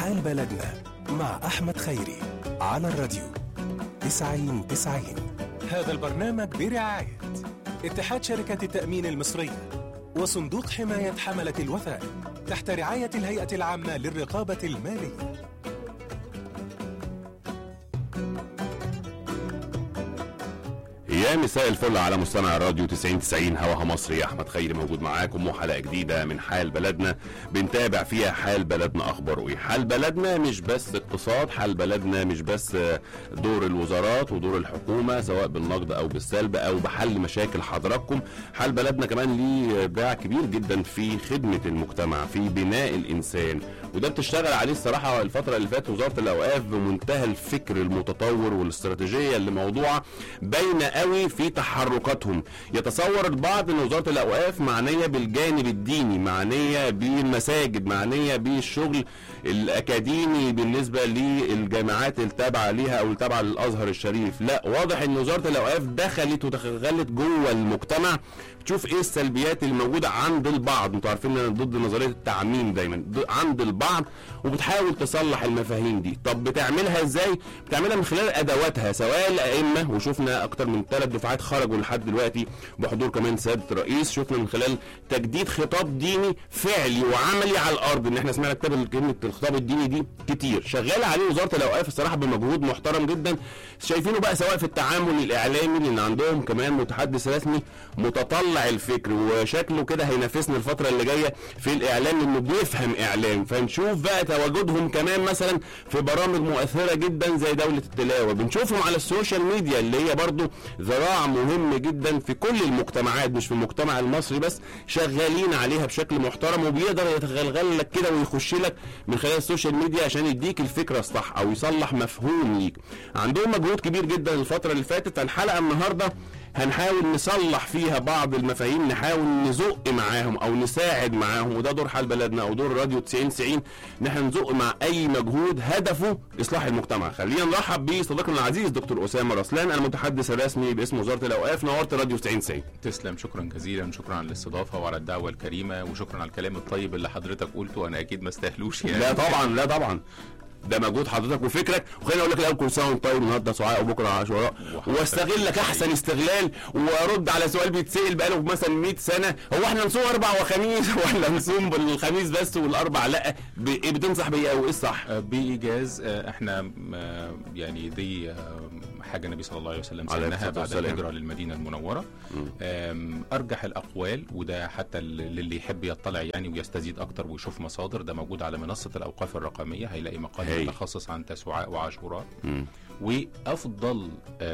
حال بلدنا مع أحمد خيري على الراديو 90. هذا البرنامج برعاية اتحاد شركات التأمين المصرية وصندوق حماية حملة الوثائق تحت رعاية الهيئة العامة للرقابة المالية. يا مساء الفل على مستمع الراديو 90 هواها مصري. احمد خيري موجود معاكم وحلقه جديده من حال بلدنا بنتابع فيها حال بلدنا اخباره ايه. حال بلدنا مش بس اقتصاد، حال بلدنا مش بس دور الوزارات ودور الحكومه سواء بالنقد او بالسلب او بحل مشاكل حضراتكم. حال بلدنا كمان ليه باع كبير جدا في خدمه المجتمع، في بناء الانسان، وده بتشتغل عليه الصراحه الفتره اللي فاتت وزاره الاوقاف بمنتهى الفكر المتطور والاستراتيجيه اللي موضوعه باينه قوي في تحركاتهم. يتصور البعض ان وزاره الاوقاف معنيه بالجانب الديني، معنيه بالمساجد، معنيه بالشغل الاكاديمي بالنسبه للجامعات التابعه ليها او التابعه للازهر الشريف. لا، واضح ان وزاره الاوقاف دخلت وتخلت جوه المجتمع، تشوف ايه السلبيات اللي موجوده عند البعض. انتوا عارفين ان انا ضد نظريه التعميم دايما عند البعض، وبتحاول تصلح المفاهيم دي. طب بتعملها ازاي؟ بتعملها من خلال ادواتها سواء الائمه، وشفنا اكتر من 3 دفعات خرجوا لحد دلوقتي بحضور كمان سياده الرئيس. شفنا من خلال تجديد خطاب ديني فعلي وعملي على الارض، ان احنا سمعنا كلمه الخطاب الديني دي كتير شغاله عليه وزاره الاوقاف الصراحه بمجهود محترم جدا. شايفينه بقى سواء في التعامل الاعلامي، لان عندهم كمان متحدث رسمي متطلع الفكر وشكله كده هينافسنا الفتره اللي جايه في الاعلام انه بيفهم اعلام. فنشوف بقى تواجدهم كمان مثلا في برامج مؤثره جدا زي دوله التلاوه، بنشوفهم على السوشيال ميديا اللي هي برضو ذراع مهم جدا في كل المجتمعات مش في المجتمع المصري بس، شغالين عليها بشكل محترم، وبيقدر يتغلغل لك كده ويخش لك من خلال السوشيال ميديا عشان يديك الفكره الصح او يصلح مفهوم ليك. عندهم مجهود كبير جدا الفتره اللي فاتت. الحلقه النهارده هنحاول نصلح فيها بعض المفاهيم، نحاول نزق معاهم او نساعد معاهم، وده دور حال بلدنا او دور راديو 90 ان احنا نزق مع اي مجهود هدفه اصلاح المجتمع. خلينا نرحب بصديقنا العزيز دكتور اسامه رسلان، المتحدث الرسمي باسم وزاره الاوقاف. نورت راديو 90. تسلم، شكرا جزيلا، شكرا على الاستضافه وعلى الدعوه الكريمه، وشكرا على الكلام الطيب اللي حضرتك قلته، وانا اكيد ما استاهلوش يعني. لا طبعا ده مجهود حضرتك وفكرك. وخليني اقول لك الاول كل سنه وانت طيب، النهارده سعاء وبكره عاشوراء، واستغلك احسن استغلال وارد على سؤال بيتسال بقاله مثلا 100 سنه، هو احنا نصوم 4 وخميس ولا نصوم بالخميس بس والاربع لا؟ ايه بتنصح بيه او ايه الصح؟ بايجاز احنا يعني دي حاجه النبي صلى الله عليه وسلم سنها بعد الهجره للمدينه المنوره. ارجح الاقوال، وده حتى للي يحب يطلع يعني ويستزيد اكتر ويشوف مصادر، ده موجود على منصه الاوقاف الرقميه، هيلاقي مقال متخصص عن تسوعاء وعاشوراء. وافضل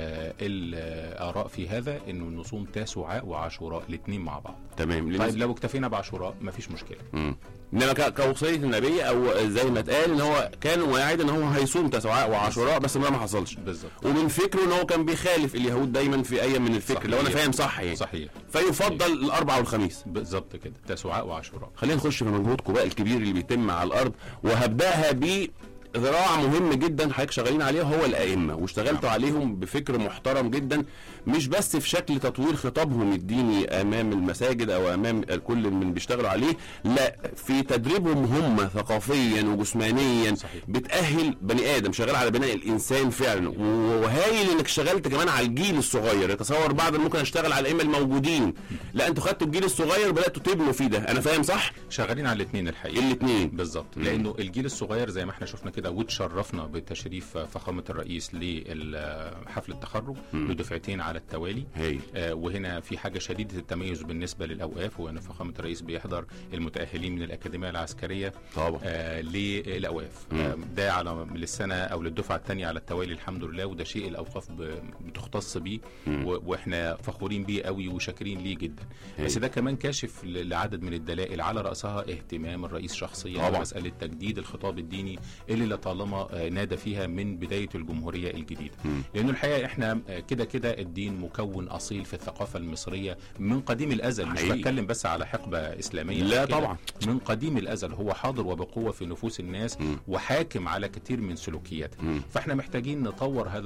الاراء في هذا انه نصوم تسوعاء وعاشوراء الاثنين مع بعض. تمام. طيب لو اكتفينا بعاشوراء مفيش مشكله. انما كوصيه النبي او زي ما اتقال ان هو كان واعد ان هو هيصوم تسوعاء وعاشوراء، بس ما حصلش بالظبط. ومن فكره ان هو كان بيخالف اليهود دايما في اي من الفكر، لو انا فاهم صح يعني. صحيح. فيفضل الاربع والخميس بالظبط كده، تسوعاء وعاشوراء. خلينا نخش في مجهودكم بقى الكبير اللي بيتم على الارض، وهبداها ب ذراع مهم جدا حضرتك شغالين عليه هو الائمه، واشتغلتوا عليهم بفكر محترم جدا، مش بس في شكل تطوير خطابهم الديني امام المساجد او امام الكل من بيشتغلوا عليه، لا في تدريبهم هم ثقافيا وجسمانيا. صحيح. بتاهل بني ادم شغال على بناء الانسان فعلا. وهايل انك اشتغلت كمان على الجيل الصغير. يتصور بعض ممكن اشتغل على الائمه الموجودين، لا انتوا خدتوا الجيل الصغير بداتوا تبنوا فيه، ده انا فاهم صح؟ شغالين على الاثنين الحقيقه. الاثنين بالظبط، لانه الجيل الصغير زي ما احنا شفنا كده، وتشرفنا بتشريف فخامه الرئيس لحفل التخرج لدفعتين على التوالي. وهنا في حاجه شديده التميز بالنسبه للاوقاف، وان فخامه الرئيس بيحضر المتاهلين من الاكاديميه العسكريه طبعا للاوقاف. ده على للسنه او للدفعه الثانيه على التوالي الحمد لله، وده شيء الاوقاف بتختص بيه، واحنا فخورين بيه قوي وشاكرين ليه جدا. بس ده كمان كاشف لعدد من الدلائل على راسها اهتمام الرئيس شخصيا بمساله تجديد الخطاب الديني اللي الا طالما نادى فيها من بدايه الجمهوريه الجديده. لانه الحقيقه احنا كده كده الدين مكون اصيل في الثقافه المصريه من قديم الازل. مش بتكلم بس على حقبه اسلاميه، لا طبعا، من قديم الازل هو حاضر وبقوه في نفوس الناس وحاكم على كثير من سلوكياتها. فاحنا محتاجين نطور هذا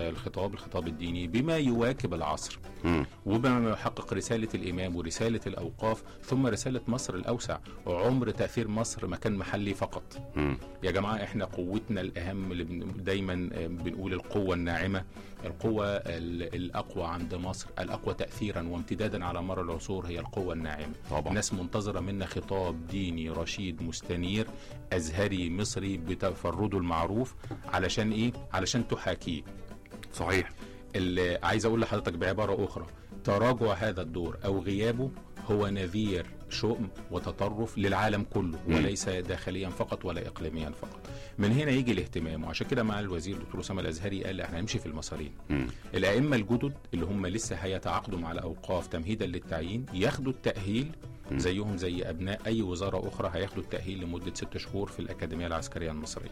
الخطاب الديني بما يواكب العصر وبما يحقق رساله الامام ورساله الاوقاف ثم رساله مصر الاوسع. عمر تاثير مصر مكان محلي فقط. يا جماعه احنا قوتنا الاهم اللي دايما بنقول القوه الناعمه، القوه الاقوى عند مصر، الاقوى تاثيرا وامتدادا على مر العصور هي القوه الناعمه. طبعا. الناس منتظره منا خطاب ديني رشيد مستنير ازهري مصري بتفرده المعروف. علشان ايه؟ علشان تحاكيه. صحيح. اللي عايز اقول لحضرتك بعباره اخرى، تراجع هذا الدور او غيابه هو نذير شؤم وتطرف للعالم كله وليس داخليا فقط ولا اقليميا فقط. من هنا يجي الاهتمام، وعشان كده مع الوزير دكتور اسامه الازهري قال احنا هنمشي في المسارين. الائمه الجدد اللي هم لسه هيتعاقدوا مع الاوقاف تمهيدا للتعيين ياخدوا التاهيل زيهم زي ابناء اي وزاره اخرى، هياخدوا التاهيل لمده 6 شهور في الاكاديميه العسكريه المصريه.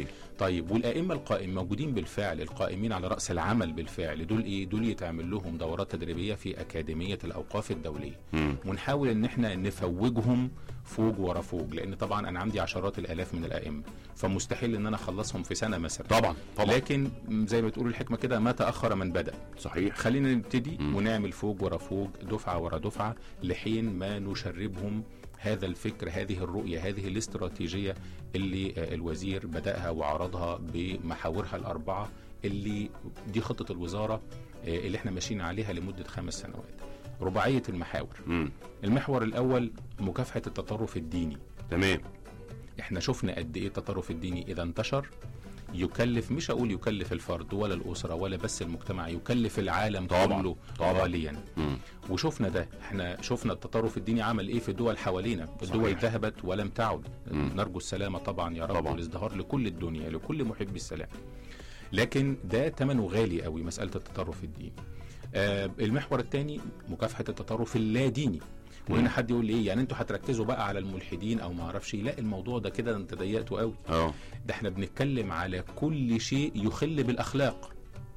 طيب والائمه القائمين موجودين بالفعل، القائمين على راس العمل بالفعل، دول ايه؟ دول يتعمل لهم دورات تدريبيه في اكاديميه الاوقاف الدوليه. ونحاول ان احنا نفوجهم فوج ورا فوج، لان طبعا انا عندي عشرات الالاف من الائمه، فمستحيل ان انا اخلصهم في سنه مثلا. طبعا. لكن زي ما بتقول الحكمه كده، ما تاخر من بدا. صحيح. خلينا نبتدي ونعمل فوج ورا فوج، دفعه ورا دفعه، لحين ما نشربهم هذا الفكر، هذه الرؤيه، هذه الاستراتيجيه اللي الوزير بداها وعرضها بمحاورها الاربعه، اللي دي خطه الوزاره اللي احنا ماشيين عليها لمده 5 سنوات. رباعيه المحاور. المحور الاول مكافحه التطرف الديني. تمام. احنا شفنا قد ايه التطرف الديني اذا انتشر يكلف، مش اقول يكلف الفرد ولا الاسره ولا بس المجتمع، يكلف العالم كله غاليا. وشفنا ده، احنا شفنا التطرف الديني عمل ايه في الدول حوالينا. الدول ذهبت ولم تعد. نرجو السلامه طبعا يا رب والازدهار لكل الدنيا، لكل محب السلام. لكن ده ثمنه غالي قوي، مساله التطرف الديني. المحور الثاني مكافحه التطرف اللا ديني. وهنا حد يقول لي ايه يعني انتوا هتركزوا بقى على الملحدين او ما اعرفش. لا، الموضوع ده كده انت ضيقته قوي. ده احنا بنتكلم على كل شيء يخل بالاخلاق،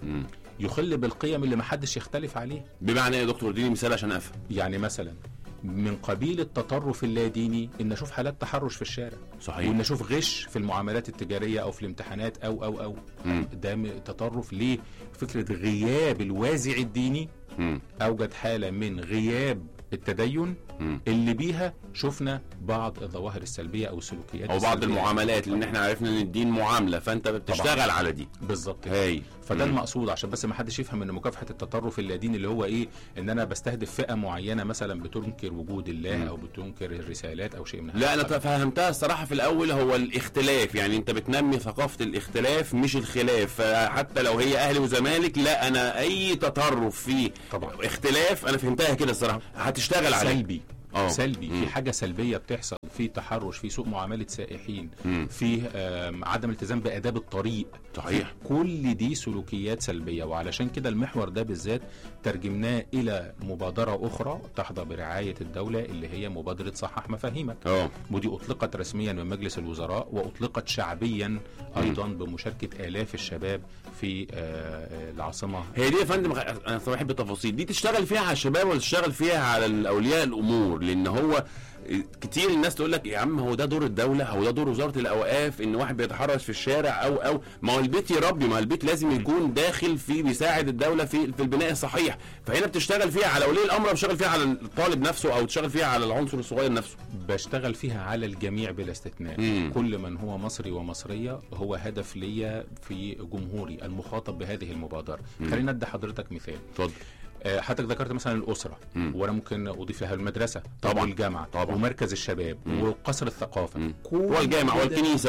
يخل بالقيم اللي ما حدش يختلف عليه. بمعنى ايه يا دكتور؟ اديني مثال عشان افهم. يعني مثلا من قبيل التطرف اللاديني ان اشوف حالات تحرش في الشارع. صحيح. وان اشوف غش في المعاملات التجاريه او في الامتحانات او ده تطرف. ليه؟ فكره غياب الوازع الديني اوجد حاله من غياب التدين اللي بيها شفنا بعض الظواهر السلبيه او السلوكيات او بعض المعاملات، لان احنا عرفنا ان الدين معامله، فانت بتشتغل طبعا على دي بالظبط. فده المقصود، عشان بس ما حدش يفهم ان مكافحه التطرف اللاديني اللي هو ايه، ان انا بستهدف فئه معينه مثلا بتنكر وجود الله او بتنكر الرسالات او شيء من هذا. لا، انا فهمتها الصراحه في الاول. هو الاختلاف، يعني انت بتنمي ثقافه الاختلاف مش الخلاف. حتى لو هي اهلي وزمالك، لا، انا اي تطرف فيه طبعا اختلاف انا فهمتها كده الصراحه هتشتغل عليه. سلبي في حاجه سلبيه بتحصل، في تحرش، في سوء معامله سائحين، في عدم التزام باداب الطريق. صحيح. كل دي سلوكيات سلبيه. وعلشان كده المحور ده بالذات ترجمناه الى مبادره اخرى تحظى برعايه الدوله، اللي هي مبادره صحح مفاهيمك. ودي اطلقت رسميا من مجلس الوزراء، واطلقت شعبيا ايضا بمشاركه الاف الشباب في العاصمه. هي دي يا فندم، انا بحب التفاصيل دي. تشتغل فيها على الشباب ولا تشتغل فيها على اولياء الامور؟ لان هو كتير الناس تقول لك يا عم هو ده دور الدوله، هو ده دور وزاره الاوقاف، ان واحد بيتحرش في الشارع او ما هو البيت يربي، ما هو البيت لازم يكون داخل في بيساعد الدوله في البناء الصحيح. فهنا بتشتغل فيها على ولي الامر، بتشتغل فيها على الطالب نفسه، او تشتغل فيها على العنصر الصغير نفسه؟ بشتغل فيها على الجميع بلا استثناء. كل من هو مصري ومصريه هو هدف ليا في جمهوري المخاطب بهذه المبادره. خلينا ادي حضرتك مثال. اتفضل. حضرتك ذكرت مثلا الاسره، وانا ممكن اضيف لها المدرسه طبعا، والجامعه طبعا، ومركز الشباب وقصر الثقافه والجامعه والكنيسه،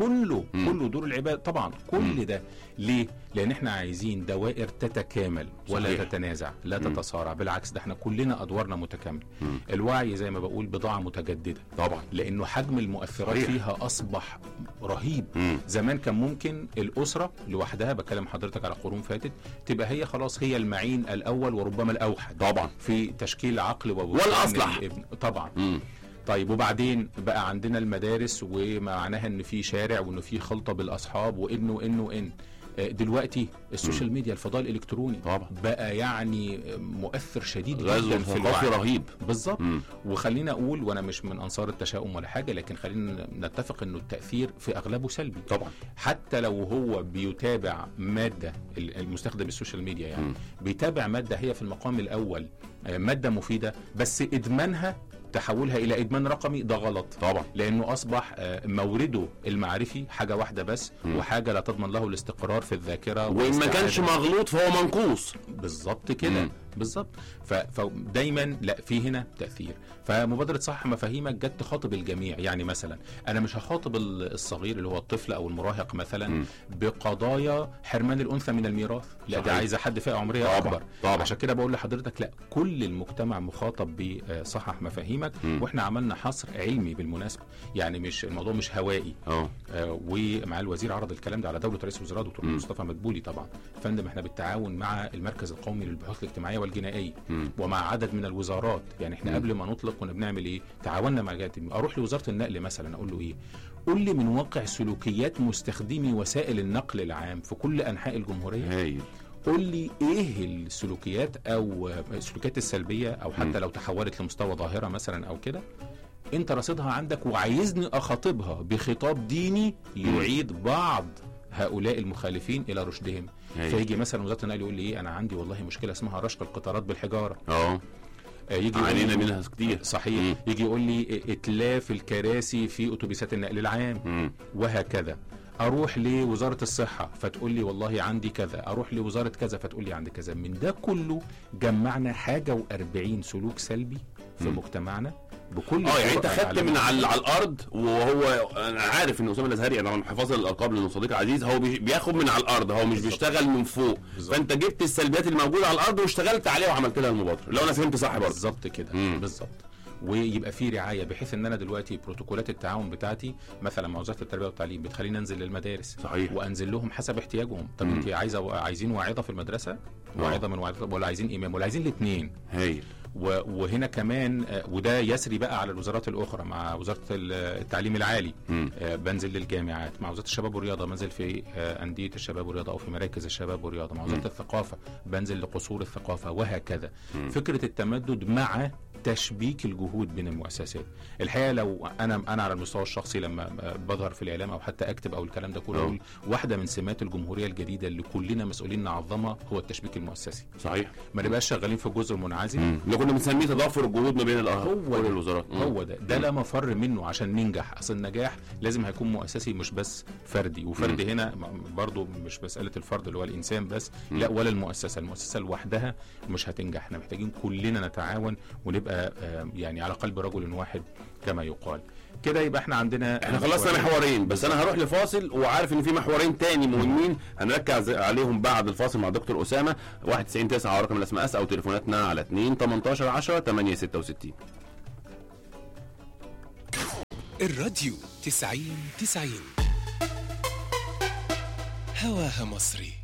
كله دور العباد طبعا. كل ده ليه؟ لان احنا عايزين دوائر تتكامل ولا صحيح. تتنازع، لا تتصارع، بالعكس ده احنا كلنا ادوارنا متكامله. الوعي زي ما بقول بضاعه متجدده طبعا، لانه حجم المؤثرات صحيح. فيها اصبح رهيب. زمان كان ممكن الاسره لوحدها، بكلم حضرتك على قرون فاتت، تبقى هي خلاص هي المعين الاول وربما الاوحد طبعا في تشكيل عقل والاصلح طبعا. طيب وبعدين بقى عندنا المدارس، ومعناها ان في شارع وانه في خلطه بالاصحاب وانه دلوقتي السوشيال ميديا، الفضاء الالكتروني طبعا بقى يعني مؤثر شديد جدا في الوعي، رهيب بالظبط. وخلينا اقول، وانا مش من انصار التشاؤم ولا حاجه، لكن خلينا نتفق انه التاثير في اغلبه سلبي طبعا. حتى لو هو بيتابع ماده، المستخدم السوشيال ميديا يعني بيتابع ماده هي في المقام الاول ماده مفيده، بس ادمانها تحولها الى ادمان رقمي، ده غلط طبعا، لانه اصبح مورده المعرفي حاجه واحده بس، وحاجه لا تضمن له الاستقرار في الذاكره، وان ما كانش مغلوط فهو منقوص. بالظبط كده، بالظبط. فدايما لا، في هنا تاثير. فمبادره صحح مفاهيمك جت تخاطب الجميع. يعني مثلا انا مش هخاطب الصغير اللي هو الطفل او المراهق مثلا بقضايا حرمان الانثى من الميراث، لا دي عايزه حد فئه عمريه اكبر. عشان كده بقول لحضرتك لا، كل المجتمع مخاطب بصحح مفاهيمك. واحنا عملنا حصر علمي بالمناسبه، يعني مش الموضوع مش هوائي. ومع الوزير عرض الكلام ده على دوله رئيس الوزراء دكتور مصطفى مدبولي. طبعا فندم احنا بالتعاون مع المركز القومي للبحوث الاجتماعيه والجنائيه ومع عدد من الوزارات. يعني احنا قبل ما نطلق كنا بنعمل ايه؟ تعاوننا مع جهات. اروح لوزاره النقل مثلا اقول له ايه؟ قول لي من واقع سلوكيات مستخدمي وسائل النقل العام في كل انحاء الجمهوريه. قول لي ايه السلوكيات او السلوكيات السلبيه، او حتى لو تحولت لمستوى ظاهره مثلا او كده، انت رصيدها عندك وعايزني اخاطبها بخطاب ديني يعيد بعض هؤلاء المخالفين الى رشدهم. فيجي مثلا وزاره النقل يقول لي ايه؟ انا عندي والله مشكله اسمها رشق القطارات بالحجاره. يجي علينا منها كتير. صحيح. يجي يقول لي اتلاف الكراسي في اتوبيسات النقل العام وهكذا. اروح لوزاره الصحه فتقول لي والله عندي كذا، اروح لوزاره كذا فتقول لي عندي كذا. من ده كله جمعنا حاجه و40 سلوك سلبي في مجتمعنا بكل يعني انت خدت من على الارض، وهو انا عارف ان اسامه الازهري، انا حافظ الالقاب لانه صديق عزيز، هو بياخد من على الارض، هو مش بيشتغل من فوق. فانت جبت السلبيات الموجوده على الارض واشتغلت عليها وعملت لها المبادره، لو انا فهمت صح برضه. بالظبط كده، بالظبط. ويبقى في رعايه، بحيث ان انا دلوقتي بروتوكولات التعاون بتاعتي مثلا مع وزاره التربيه والتعليم بتخليني انزل للمدارس. صحيح. وانزل لهم حسب احتياجهم. طب انت عايزين واعظه في المدرسه، واعظه من واعظه، ولا عايزين امام، ولا عايزين الاثنين؟ وهنا كمان وده يسري بقى على الوزارات الاخرى. مع وزاره التعليم العالي بنزل للجامعات، مع وزاره الشباب والرياضه بنزل في انديه الشباب والرياضه او في مراكز الشباب والرياضه، مع وزاره الثقافه بنزل لقصور الثقافه وهكذا. فكره التمدد مع تشبيك الجهود بين المؤسسات. الحقيقه لو انا على المستوى الشخصي لما بظهر في الاعلام او حتى اكتب او الكلام ده كله، اقول واحده من سمات الجمهوريه الجديده اللي كلنا مسؤولين نعظمها هو التشبيك المؤسسي. صحيح. ما نبقاش شغالين في الجزء المنعزل اللي كنا بنسميه تضافر الجهود ما بين الوزارات. هو ده لا مفر منه عشان ننجح. اصل النجاح لازم هيكون مؤسسي مش بس فردي. وفردي هنا برضو مش مساله الفرد اللي هو الانسان بس، لا، ولا المؤسسه لوحدها مش هتنجح. احنا محتاجين كلنا نتعاون ونبقى يعني على قلب رجل واحد كما يقال كده. يبقى احنا خلصنا محورين، بس انا هروح لفاصل، وعارف ان في محورين تاني مهمين هنركز عليهم بعد الفاصل مع دكتور اسامه. 199 على رقم الاس ام اس او تليفوناتنا على 2 18 10 866. الراديو 90 هواها مصري.